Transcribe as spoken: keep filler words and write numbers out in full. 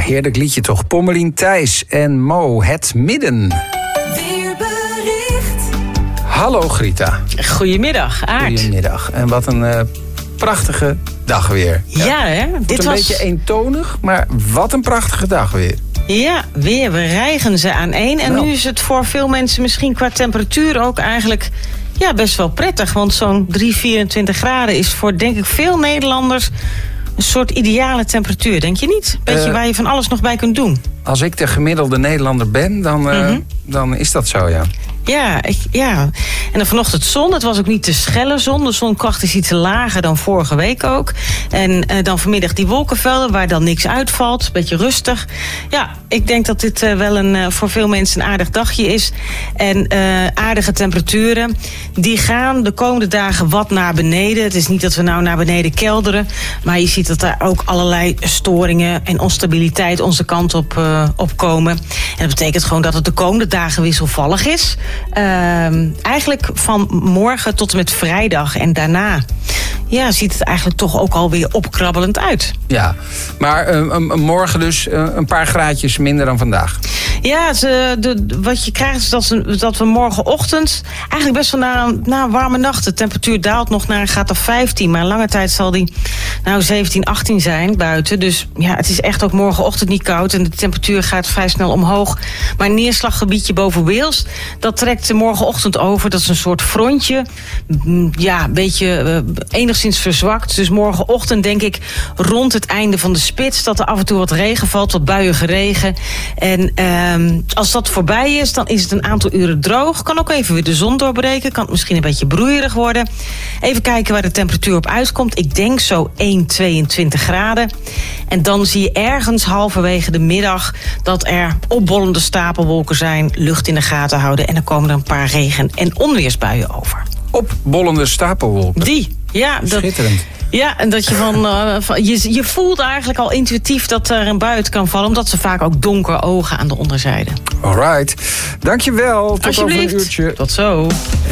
heerlijk liedje toch. Pommelien Thijs en Mo, Het Midden. Weerbericht. Hallo Grita. Goedemiddag, Aart. Goedemiddag. En wat een uh, prachtige dag weer. Ja, ja hè? Het Dit een was beetje eentonig, maar wat een prachtige dag weer. Ja, weer. We rijgen ze aan één. En Nou. nu is het voor veel mensen misschien qua temperatuur ook eigenlijk ja, best wel prettig. Want zo'n drie, vierentwintig graden is voor denk ik veel Nederlanders een soort ideale temperatuur. Denk je niet? Beetje Uh, waar je van alles nog bij kunt doen. Als ik de gemiddelde Nederlander ben, dan, uh, Mhm. dan is dat zo, ja. Ja, ik, ja, en dan vanochtend zon. Het was ook niet de schelle zon. De zonkracht is iets lager dan vorige week ook. En uh, dan vanmiddag die wolkenvelden waar dan niks uitvalt. Beetje rustig. Ja, ik denk dat dit uh, wel een, uh, voor veel mensen een aardig dagje is. En uh, aardige temperaturen. Die gaan de komende dagen wat naar beneden. Het is niet dat we nou naar beneden kelderen. Maar je ziet dat daar ook allerlei storingen en onstabiliteit onze kant op, uh, op komen. En dat betekent gewoon dat het de komende dagen wisselvallig is. Uh, eigenlijk van morgen tot en met vrijdag en daarna ja, ziet het eigenlijk toch ook alweer opkrabbelend uit. Ja, maar uh, uh, morgen dus uh, een paar graadjes minder dan vandaag. Ja, ze, de, wat je krijgt is dat, ze, dat we morgenochtend eigenlijk best wel naar een, naar een warme nacht. De temperatuur daalt nog naar een graad of vijftien. Maar lange tijd zal die nou zeventien, achttien zijn buiten. Dus ja, het is echt ook morgenochtend niet koud. En de temperatuur gaat vrij snel omhoog. Maar een neerslaggebiedje boven Wales, dat trekt morgenochtend over. Dat is een soort frontje. Ja, een beetje uh, enigszins verzwakt. Dus morgenochtend denk ik rond het einde van de spits dat er af en toe wat regen valt, wat buiige regen. En uh, als dat voorbij is, dan is het een aantal uren droog. Kan ook even weer de zon doorbreken. Kan het misschien een beetje broeierig worden. Even kijken waar de temperatuur op uitkomt. Ik denk zo één, tweeëntwintig graden. En dan zie je ergens halverwege de middag dat er opbollende stapelwolken zijn. Lucht in de gaten houden. En dan komen er een paar regen- en onweersbuien over. Opbollende stapelwolken. Die, ja. Dat, Schitterend. ja, en dat je van, uh, van je, je voelt eigenlijk al intuïtief dat er een bui kan vallen, omdat ze vaak ook donker ogen aan de onderzijde. Alright. Dankjewel. Tot over een Alsjeblieft. uurtje. Tot zo.